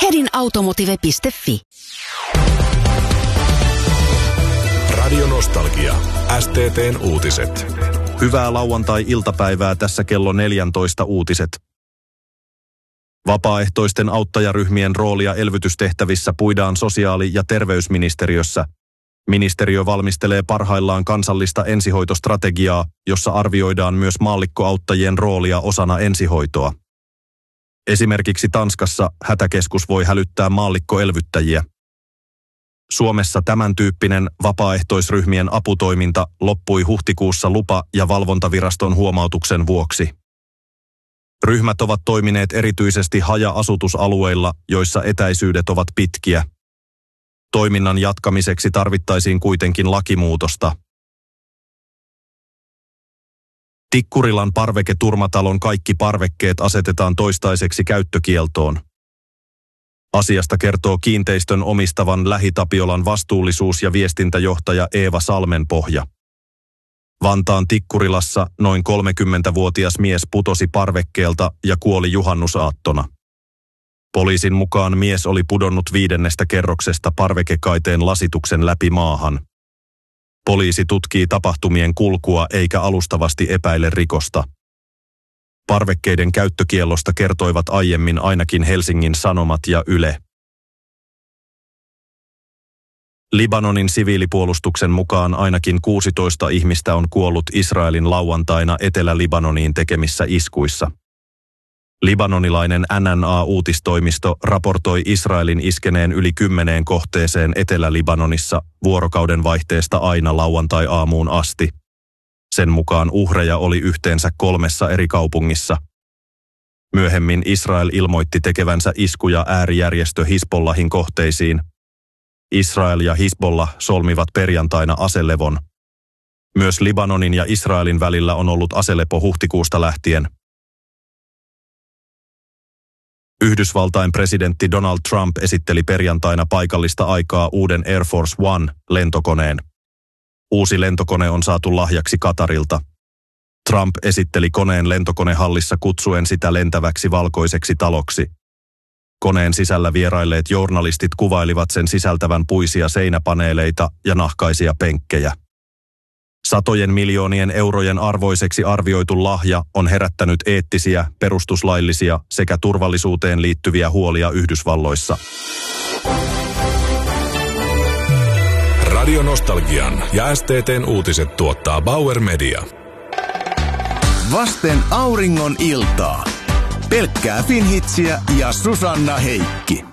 hedinautomotive.fi. Radio Nostalgia. STT:n uutiset. Hyvää lauantai-iltapäivää, tässä kello 14 uutiset. Vapaaehtoisten auttajaryhmien roolia elvytystehtävissä puidaan sosiaali- ja terveysministeriössä. Ministeriö valmistelee parhaillaan kansallista ensihoitostrategiaa, jossa arvioidaan myös maallikkoauttajien roolia osana ensihoitoa. Esimerkiksi Tanskassa hätäkeskus voi hälyttää maallikkoelvyttäjiä. Suomessa tämän tyyppinen vapaaehtoisryhmien aputoiminta loppui huhtikuussa lupa- ja valvontaviraston huomautuksen vuoksi. Ryhmät ovat toimineet erityisesti haja-asutusalueilla, joissa etäisyydet ovat pitkiä. Toiminnan jatkamiseksi tarvittaisiin kuitenkin lakimuutosta. Tikkurilan parveketurmatalon kaikki parvekkeet asetetaan toistaiseksi käyttökieltoon. Asiasta kertoo kiinteistön omistavan Lähi-Tapiolan vastuullisuus- ja viestintäjohtaja Eeva Salmenpohja. Vantaan Tikkurilassa noin 30-vuotias mies putosi parvekkeelta ja kuoli juhannusaattona. Poliisin mukaan mies oli pudonnut 5. kerroksesta parvekekaiteen lasituksen läpi maahan. Poliisi tutkii tapahtumien kulkua eikä alustavasti epäile rikosta. Parvekkeiden käyttökiellosta kertoivat aiemmin ainakin Helsingin Sanomat ja Yle. Libanonin siviilipuolustuksen mukaan ainakin 16 ihmistä on kuollut Israelin lauantaina Etelä-Libanoniin tekemissä iskuissa. Libanonilainen NNA-uutistoimisto raportoi Israelin iskeneen yli 10 kohteeseen Etelä-Libanonissa vuorokauden vaihteesta aina lauantai-aamuun asti. Sen mukaan uhreja oli yhteensä 3 eri kaupungissa. Myöhemmin Israel ilmoitti tekevänsä iskuja äärijärjestö Hizbollahin kohteisiin. Israel ja Hizbollah solmivat perjantaina aselevon. Myös Libanonin ja Israelin välillä on ollut aselepo huhtikuusta lähtien. Yhdysvaltain presidentti Donald Trump esitteli perjantaina paikallista aikaa uuden Air Force One-lentokoneen. Uusi lentokone on saatu lahjaksi Katarilta. Trump esitteli koneen lentokonehallissa kutsuen sitä lentäväksi valkoiseksi taloksi. Koneen sisällä vierailleet journalistit kuvailivat sen sisältävän puisia seinäpaneeleita ja nahkaisia penkkejä. Satojen miljoonien eurojen arvoiseksi arvioitu lahja on herättänyt eettisiä, perustuslaillisia sekä turvallisuuteen liittyviä huolia Yhdysvalloissa. Radio Nostalgian ja STT:n uutiset tuottaa Bauer Media. Vasten auringon iltaa. Pelkkää Finhitsiä ja Susanna Heikki.